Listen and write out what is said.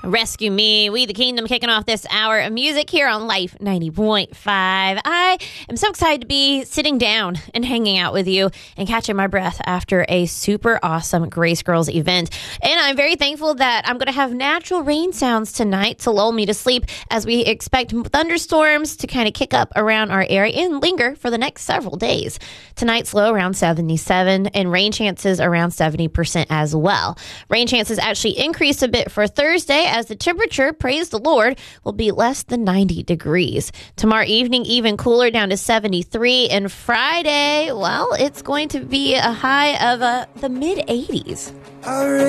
Rescue Me, We the Kingdom, kicking off this hour of music here on Life 90.5. I am so excited to be sitting down and hanging out with you and catching my breath after a super awesome Grace Girls event. And I'm very thankful that I'm going to have natural rain sounds tonight to lull me to sleep as we expect thunderstorms to kind of kick up around our area and linger for the next several days. Tonight's low around 77 and rain chances around 70% as well. Rain chances actually increase a bit for Thursday as the temperature, praise the Lord, will be less than 90 degrees. Tomorrow evening, even cooler, down to 73. And Friday, well, it's going to be a high of the mid-80s.